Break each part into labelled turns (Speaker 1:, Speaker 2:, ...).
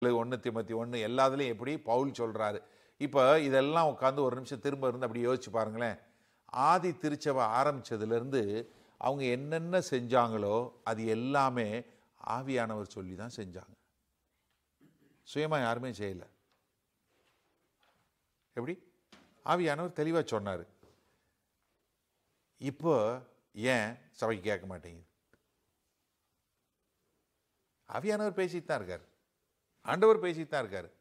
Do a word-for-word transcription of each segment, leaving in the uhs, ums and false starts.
Speaker 1: ஒன்று தீமோத்தேயு ஒன்று எல்லாத்துலேயும் எப்படி பவுல் சொல்கிறாரு. இப்போ இதெல்லாம் உட்காந்து ஒரு நிமிஷம் திரும்ப இருந்து அப்படி யோசிச்சு பாருங்களேன். ஆதி திருச்சபை ஆரம்பித்ததுலேருந்து அவங்க என்னென்ன செஞ்சாங்களோ அது எல்லாமே ஆவியானவர் சொல்லி தான் செஞ்சாங்க. சுயமாக யாருமே செய்யலை. எப்படி? ஆவியானவர் தெளிவாக சொன்னார். இப்போ ஏன் சபைக்கு கேட்க மாட்டேங்குது? ஆவியானவர் பேசிட்டு தான் இருக்கார், ஆண்டவர் பேசிட்டு தான் இருக்கார்.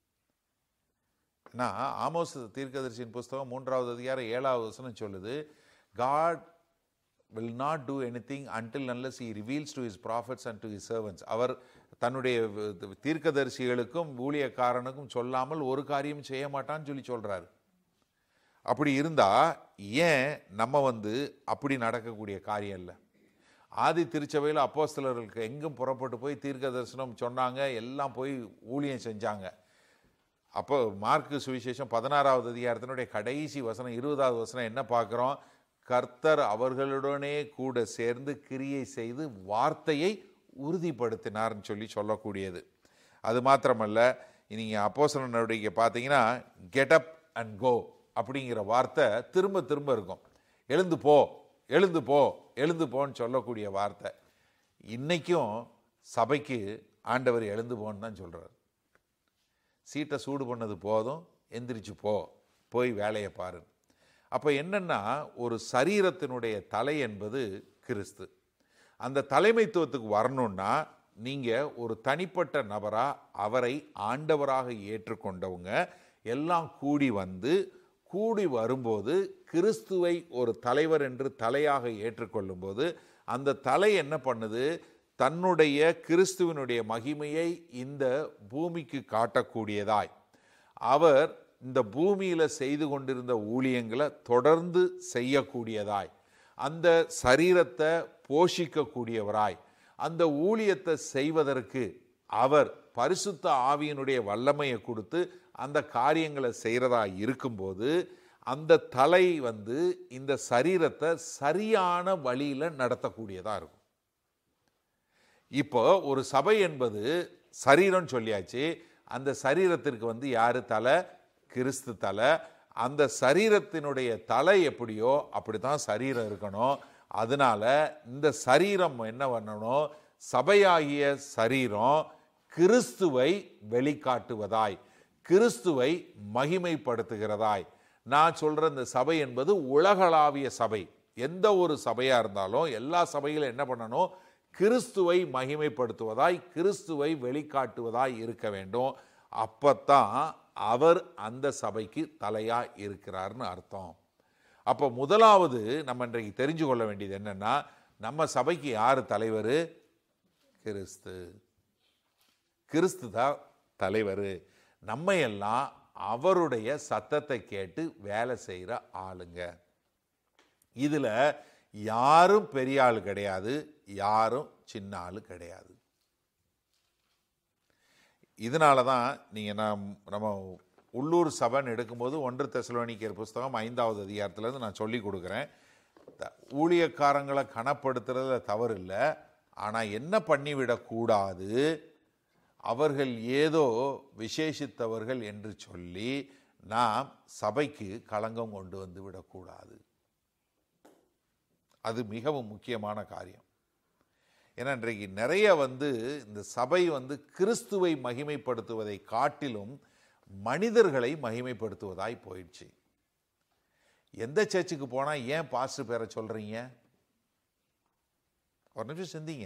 Speaker 1: நான் ஆமோஸ் தீர்க்கதரிசியின் புஸ்தகம் மூன்றாவது அதிகாரம் ஏழாவது வசனம் சொல்லுது, God will not do anything until unless he reveals to his prophets and to his servants. அவர் தன்னுடைய தீர்க்கதரிசிகளுக்கும் ஊழியக்காரனுக்கும் சொல்லாமல் ஒரு காரியம் செய்ய மாட்டான்னு சொல்லி சொல்றாரு. அப்படி இருந்தா ஏன் நம்ம வந்து அப்படி நடக்கக்கூடிய காரியம் இல்லை? ஆதி திருச்சபையில் அப்போஸ்தலர்களுக்கு எங்கும் புறப்பட்டு போய் தீர்க்க தரிசனம் சொன்னாங்க, எல்லாம் போய் ஊழியம் செஞ்சாங்க. அப்போ மார்க்கு சுவிசேஷம் பதினாறாவது அதிகாரத்தினுடைய கடைசி வசனம் இருபதாவது வசனம் என்ன பார்க்குறோம்? கர்த்தர் அவர்களுடனே கூட சேர்ந்து கிரியை செய்து வார்த்தையை உறுதிப்படுத்தினார்னு சொல்லி சொல்லக்கூடியது. அது மாத்திரமல்ல, நீங்கள் அப்போஸ்தலர் நடவடிக்கை பார்த்தீங்கன்னா கெட் அப் அண்ட் கோ அப்படிங்கிற வார்த்தை திரும்ப திரும்ப இருக்கும். எழுந்து போ, எழுந்து போ, எழுந்து போன்னு சொல்லக்கூடிய வார்த்தை. இன்னைக்கும் சபைக்கு ஆண்டவர் எழுந்து போன்னு தான் சொல்கிறார். சீட்டை சூடு பண்ணது போதும், எந்திரிச்சு போ, போய் வேலையை பாரு. அப்போ என்னென்னா, ஒரு சரீரத்தினுடைய தலை என்பது கிறிஸ்து. அந்த தலைமைத்துவத்துக்கு வரணுன்னா நீங்கள் ஒரு தனிப்பட்ட நபராக அவரை ஆண்டவராக ஏற்றுக்கொண்டவங்க எல்லாம் கூடி வந்து, கூடி வரும்போது கிறிஸ்துவை ஒரு தலைவர் என்று தலையாக ஏற்றுக்கொள்ளும்போது அந்த தலை என்ன பண்ணுது? தன்னுடைய கிறிஸ்துவனுடைய மகிமையை இந்த பூமிக்கு காட்டக்கூடியதாய், அவர் இந்த பூமியில் செய்து கொண்டிருந்த ஊழியங்களை தொடர்ந்து செய்யக்கூடியதாய், அந்த சரீரத்தை போஷிக்கக்கூடியவராய், அந்த ஊழியத்தை செய்வதற்கு அவர் பரிசுத்த ஆவியினுடைய வல்லமையை கொடுத்து அந்த காரியங்களை செய்கிறதா இருக்கும்போது அந்த தலை வந்து இந்த சரீரத்தை சரியான வழியில் நடத்தக்கூடியதாக இருக்கும். இப்போ ஒரு சபை என்பது சரீரம் சொல்லியாச்சு. அந்த சரீரத்திற்கு வந்து யாரு தலை? கிறிஸ்து தலை. அந்த சரீரத்தினுடைய தலை எப்படியோ அப்படித்தான் சரீரம் இருக்கணும். அதனால இந்த சரீரம் என்ன பண்ணணும்? சபையாகிய சரீரம் கிறிஸ்துவை வெளிக்காட்டுவதாய், கிறிஸ்துவை மகிமைப்படுத்துகிறதாய். நான் சொல்ற இந்த சபை என்பது உலகளாவிய சபை. எந்த ஒரு சபையா இருந்தாலும் எல்லா சபையிலும் என்ன பண்ணணும்? கிறிஸ்துவை மகிமைப்படுத்துவதாய், கிறிஸ்துவை வெளிக்காட்டுவதாய் இருக்க வேண்டும். அப்பத்தான் அவர் அந்த சபைக்கு தலையா இருக்கிறார்னு அர்த்தம். அப்போ முதலாவது நம்ம இன்றைக்கு தெரிஞ்சு கொள்ள வேண்டியது என்னன்னா, நம்ம சபைக்கு யாரு தலைவர்? கிறிஸ்து. கிறிஸ்து தான் தலைவர். நம்ம எல்லாம் அவருடைய சத்தத்தை கேட்டு வேலை செய்கிற ஆளுங்க. இதில் யாரும் பெரிய ஆள் கிடையாது, யாரும் சின்ன ஆள் கிடையாது. இதனால தான் நீங்கள் நான் நம்ம உள்ளூர் சபைன்னு எடுக்கும்போது ஒன்று தெசலோனிக்கேயர் புஸ்தகம் ஐந்தாவது அதிகாரத்துலேருந்து நான் சொல்லி கொடுக்குறேன். ஊழியக்காரங்களை கனப்படுத்துறதுல தவறு இல்லை. ஆனால் என்ன பண்ணிவிடக்கூடாது? அவர்கள் ஏதோ விசேஷித்தவர்கள் என்று சொல்லி நாம் சபைக்கு களங்கம் கொண்டு வந்து விடக்கூடாது. அது மிகவும் முக்கியமான காரியம். ஏன்னா இன்றைக்கு நிறைய வந்து இந்த சபை வந்து கிறிஸ்துவை மகிமைப்படுத்துவதை காட்டிலும் மனிதர்களை மகிமைப்படுத்துவதாய் போயிடுச்சு. எந்த சர்ச்சுக்கு போனால் ஏன் பாஸ்டர் பேரை சொல்றீங்க? ஒரு நிமிஷம் சிந்திங்க,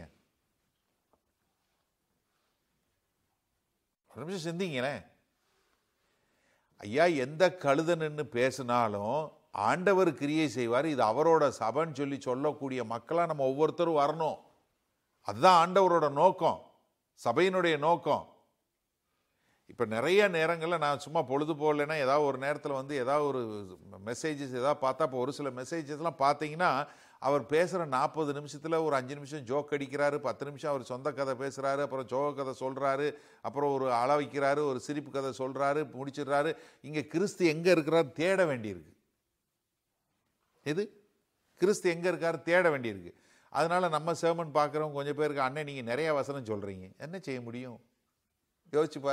Speaker 1: ஒரு நிமிஷம் சிந்திங்களேன். ஐயா, எந்த கழுதன்னு பேசினாலும் ஆண்டவர் கிரியை செய்வார், இது அவரோட சபைன்னு சொல்லி சொல்லக்கூடிய மக்களாக நம்ம ஒவ்வொருத்தரும் வரணும். அதுதான் ஆண்டவரோட நோக்கம், சபையினுடைய நோக்கம். இப்போ நிறைய நேரங்களில் நான் சும்மா பொழுது போகலைன்னா ஏதாவது ஒரு நேரத்தில் வந்து ஏதாவது ஒரு மெசேஜஸ் ஏதாவது பார்த்தா, இப்போ ஒரு சில மெசேஜஸ்லாம் பார்த்தீங்கன்னா அவர் பேசுகிற நாற்பது நிமிஷத்தில் ஒரு அஞ்சு நிமிஷம் ஜோக் அடிக்கிறாரு, பத்து நிமிஷம் அவர் சொந்த கதை பேசுகிறாரு, அப்புறம் ஜோக கதை சொல்கிறாரு, அப்புறம் ஒரு அள வைக்கிறாரு, ஒரு சிரிப்பு கதை சொல்கிறாரு, முடிச்சிடுறாரு. இங்கே கிறிஸ்து எங்கே இருக்கிறார் தேட வேண்டியிருக்கு. எது கிறிஸ்து எங்கே இருக்காரு தேட வேண்டியிருக்கு. அதனால் நம்ம சேமன் பார்க்குறவங்க கொஞ்சம் பேருக்கு, அண்ணன் நீங்கள் நிறைய வசனம் சொல்கிறீங்க, என்ன செய்ய முடியும்? யோசிச்சு பாருங்க.